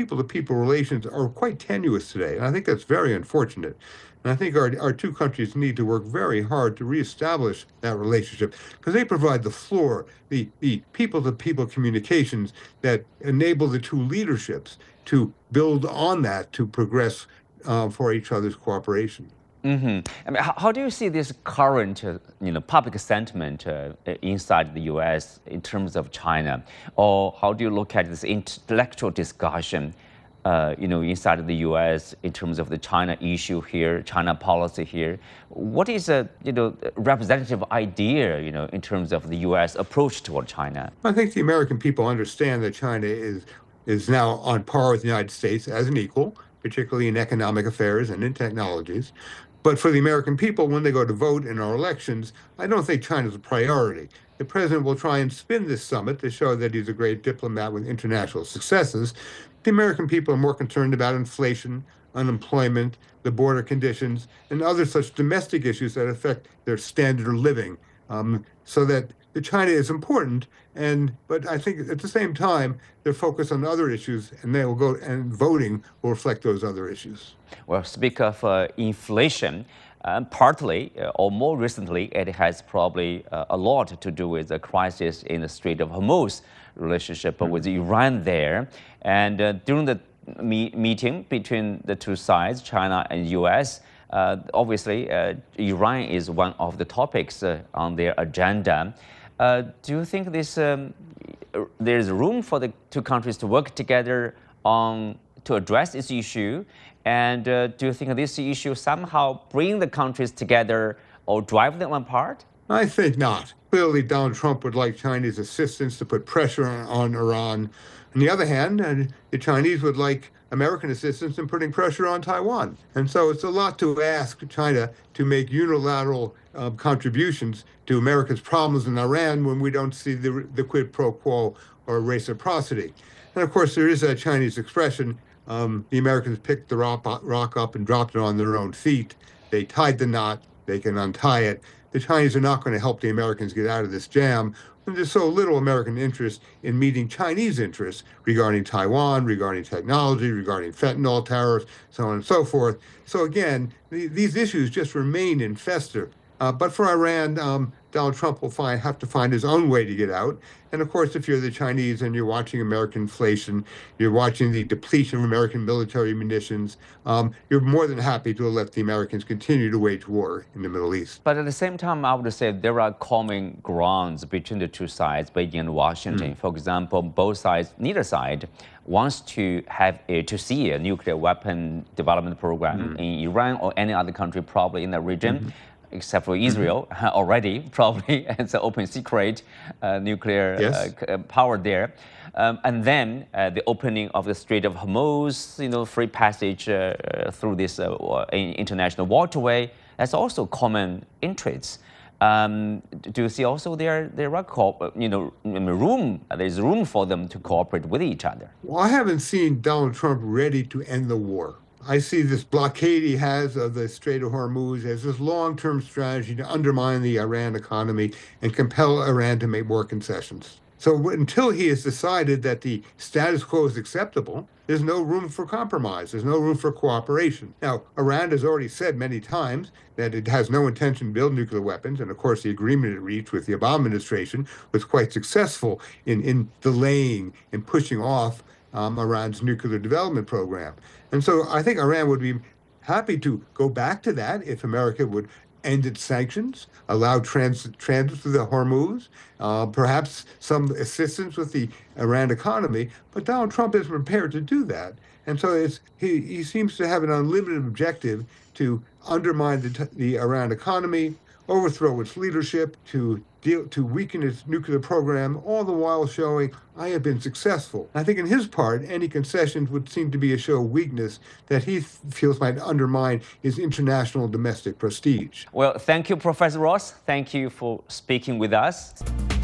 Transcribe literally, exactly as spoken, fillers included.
people-to-people relations are quite tenuous today, and I think that's very unfortunate. And I think our, our two countries need to work very hard to reestablish that relationship because they provide the floor, the, the people-to-people communications that enable the two leaderships to build on that to progress uh, for each other's cooperation. Mm-hmm. I mean, how, how do you see this current, uh, you know, public sentiment uh, inside the U S in terms of China, or how do you look at this intellectual discussion, uh, you know, inside of the U S in terms of the China issue here, China policy here? What is a, you know, representative idea, you know, in terms of the U S approach toward China? I think the American people understand that China is is now on par with the United States as an equal, particularly in economic affairs and in technologies. But for the American people, when they go to vote in our elections, I don't think China's a priority. The president will try and spin this summit to show that he's a great diplomat with international successes. The American people are more concerned about inflation, unemployment, the border conditions, and other such domestic issues that affect their standard of living. Um, so that the China is important, and but I think at the same time they're focused on other issues, and they will go and voting will reflect those other issues. Well, speak of uh, inflation, uh, partly uh, or more recently, it has probably uh, a lot to do with the crisis in the Strait of Hormuz relationship mm-hmm. with Iran there, and uh, during the me- meeting between the two sides, China and U S. Uh, obviously, uh, Iran is one of the topics uh, on their agenda. Uh, do you think this um, there is room for the two countries to work together on to address this issue? And uh, do you think this issue somehow bring the countries together or drive them apart? I think not. Clearly, Donald Trump would like Chinese assistance to put pressure on, on Iran. On the other hand, uh, the Chinese would like American assistance in putting pressure on Taiwan. And so it's a lot to ask China to make unilateral uh, contributions to America's problems in Iran when we don't see the, the quid pro quo or reciprocity. And of course, there is a Chinese expression, um, the Americans picked the rock, rock up and dropped it on their own feet. They tied the knot, they can untie it. The Chinese are not going to help the Americans get out of this jam. And there's so little American interest in meeting Chinese interests regarding Taiwan, regarding technology, regarding fentanyl tariffs, so on and so forth. So again, the, these issues just remain in fester. Uh, but for Iran, um, Donald Trump will find, have to find his own way to get out. And of course, if you're the Chinese and you're watching American inflation, you're watching the depletion of American military munitions, um, you're more than happy to let the Americans continue to wage war in the Middle East. But at the same time, I would say there are common grounds between the two sides, Beijing and Washington. Mm. For example, both sides, neither side wants to have a, to see a nuclear weapon development program mm. in Iran or any other country probably in the region. Mm-hmm. Except for Israel, mm-hmm. already, probably, it's an open secret, uh, nuclear yes. uh, power there. Um, and then uh, the opening of the Strait of Hormuz, you know, free passage uh, through this uh, international waterway, that's also common interests. Um, do you see also there, there are, co- you know, room, there's room for them to cooperate with each other? Well, I haven't seen Donald Trump ready to end the war. I see this blockade he has of the Strait of Hormuz as this long-term strategy to undermine the Iran economy and compel Iran to make more concessions. So until he has decided that the status quo is acceptable, there's no room for compromise. There's no room for cooperation. Now, Iran has already said many times that it has no intention to build nuclear weapons. And of course, the agreement it reached with the Obama administration was quite successful in, in delaying and pushing off um, Iran's nuclear development program. And so I think Iran would be happy to go back to that if America would end its sanctions, allow transit, transit through the Hormuz, uh, perhaps some assistance with the Iran economy. But Donald Trump isn't prepared to do that. And so it's, he, he seems to have an unlimited objective to undermine the, the Iran economy, overthrow its leadership, to deal, to weaken its nuclear program, all the while showing I have been successful. I think in his part, any concessions would seem to be a show of weakness that he feels might undermine his international domestic prestige. Well, thank you, Professor Ross. Thank you for speaking with us.